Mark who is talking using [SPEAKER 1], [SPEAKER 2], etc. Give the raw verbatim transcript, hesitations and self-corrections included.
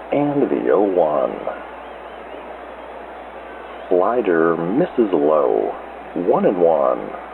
[SPEAKER 1] And the oh one. Slider misses low. One and one.